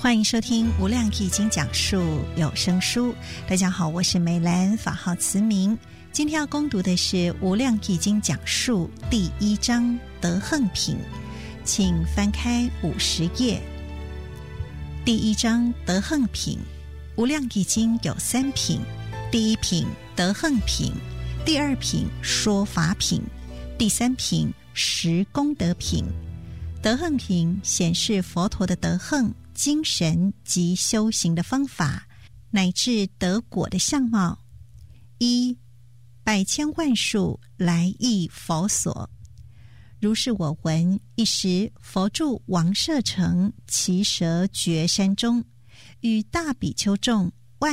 欢迎收听无量易经讲述有声书。大家好，我是美兰，法号慈明。今天要攻读的是无量易经讲述第1章德横品，请翻开50页。第1章德横品，无量易经有3品，第1品德横品，第2品说法品，第3品实功德品。德横品显示佛陀的德横精神及修行的方法，乃至得果的相貌。1. 百千万数来诣佛所。如是我闻，一时佛住王舍城奇舍绝山中，与大比丘众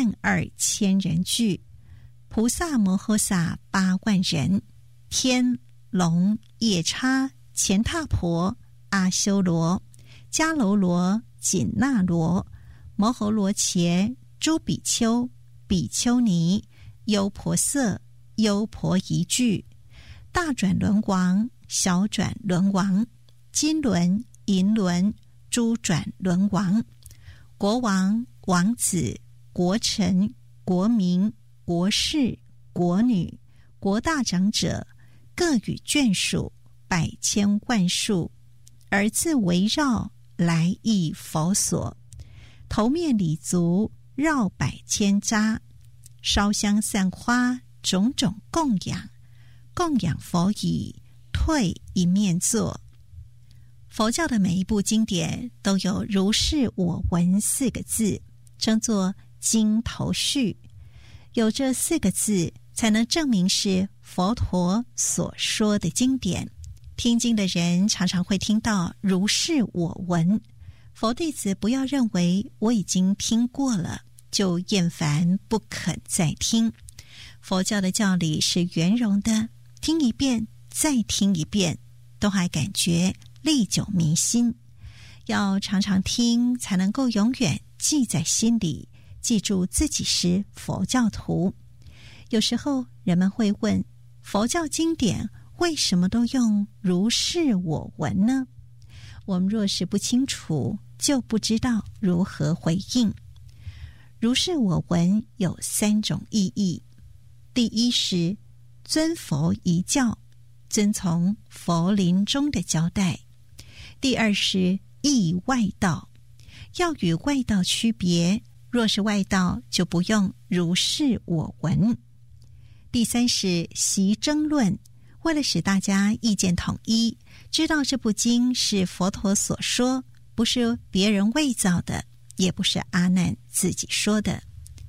12000人聚，菩萨摩诃萨8万人，天龙夜叉乾闼婆阿修罗迦楼罗紧那罗摩诃罗伽诸比丘比丘尼优婆塞优婆夷聚，大转轮王小转轮王金轮银轮诸转轮王，国王王子国臣国民国士国女国大长者，各与眷属百千万数，而自围绕来诣佛所，头面礼足绕百千匝，烧香散花种种供养，供养佛已，退一面坐。佛教的每一部经典都有如是我闻4个字，称作经头序，有这4个字才能证明是佛陀所说的经典。听经的人常常会听到如是我闻，佛弟子不要认为我已经听过了就厌烦不肯再听。佛教的教理是圆融的，听一遍再听一遍都还感觉历久弥新。要常常听才能够永远记在心里，记住自己是佛教徒。有时候人们会问，佛教经典为什么都用如是我闻呢？我们若是不清楚，就不知道如何回应。如是我闻有3种意义。第一是遵佛遗教，遵从佛临终的交代。第2是异外道，要与外道区别，若是外道就不用如是我闻。第3是习争论，为了使大家意见统一，知道这部经是佛陀所说，不是别人伪造的，也不是阿难自己说的。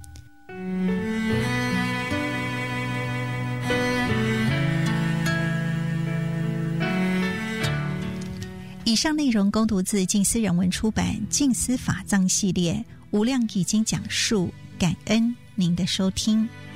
以上内容恭读自静思人文出版《静思法藏》系列《无量易经》讲述，感恩您的收听。